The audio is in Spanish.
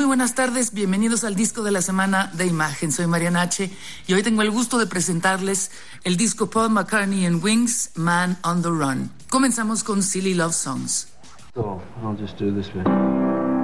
buenas tardes, bienvenidos al disco de la semana de Imagen. Soy Mariana H. y hoy tengo el gusto de presentarles el disco Paul McCartney and Wings, Man on the Run. Comenzamos con Silly Love Songs. So, I'll just do this bit.